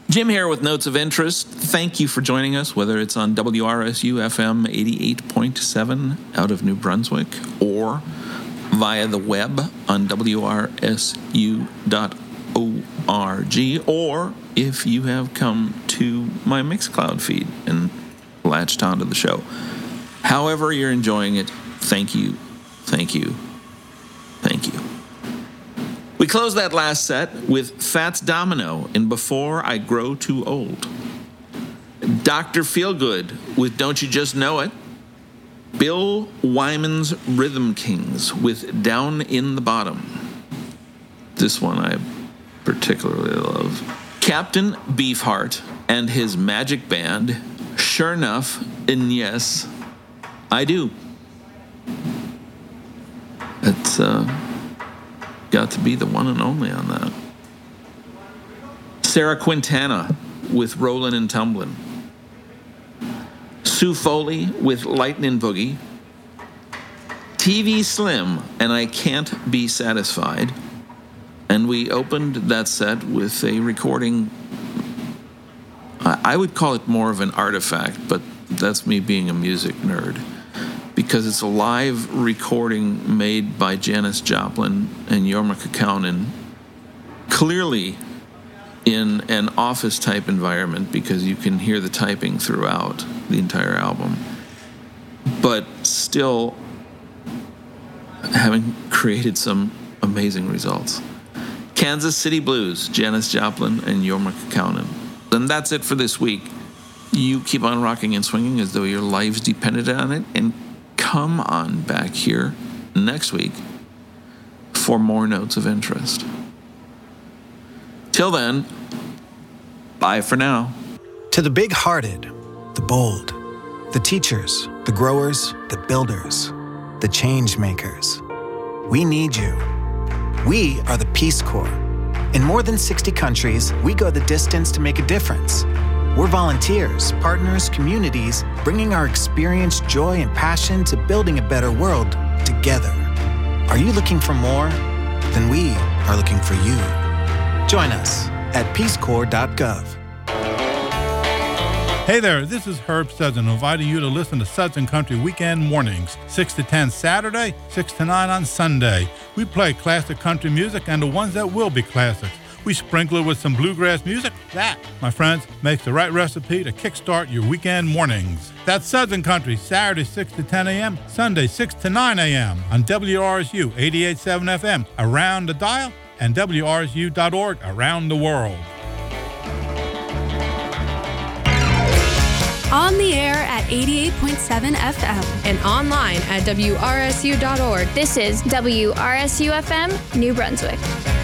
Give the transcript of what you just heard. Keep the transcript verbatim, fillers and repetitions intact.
Jim here with Notes of Interest. Thank you for joining us, whether it's on W R S U F M eighty-eight point seven out of New Brunswick or via the web on W R S U dot org, or if you have come to my Mixcloud feed and latched onto the show. However you're enjoying it, thank you, thank you, thank you. We closed that last set with Fats Domino in Before I Grow Too Old. Doctor Feelgood with Don't You Just Know It. Bill Wyman's Rhythm Kings with Down in the Bottom. This one I particularly love. Captain Beefheart and his magic band, Sure Enough, and Yes, I Do. It's, uh... got to be the one and only on that. Sarah Quintana with Rollin' and Tumblin'. Sue Foley with Lightnin' Boogie. T V Slim and I Can't Be Satisfied. And we opened that set with a recording. I would call it more of an artifact, but that's me being a music nerd, because it's a live recording made by Janis Joplin and Jorma Kaukonen, clearly in an office-type environment, because you can hear the typing throughout the entire album, but still having created some amazing results. Kansas City Blues, Janis Joplin and Jorma Kaukonen. And that's it for this week. You keep on rocking and swinging as though your lives depended on it, and come on back here next week for more Notes of Interest. Till then, bye for now. To the big-hearted, the bold, the teachers, the growers, the builders, the change makers, we need you. We are the Peace Corps. In more than sixty countries, we go the distance to make a difference. We're volunteers, partners, communities, bringing our experience, joy, and passion to building a better world together. Are you looking for more? Then we are looking for you. Join us at peace corps dot gov. Hey there, this is Herb Sudson, inviting you to listen to Sudson Country Weekend Mornings, six to ten Saturday, six to nine on Sunday. We play classic country music and the ones that will be classics. We sprinkle it with some bluegrass music. That, my friends, makes the right recipe to kickstart your weekend mornings. That's Southern Country, Saturday six to ten a.m., Sunday six to nine a.m. on W R S U eighty-eight point seven F M around the dial and W R S U dot org around the world. On the air at eighty-eight point seven F M and online at W R S U dot org. This is W R S U F M, New Brunswick.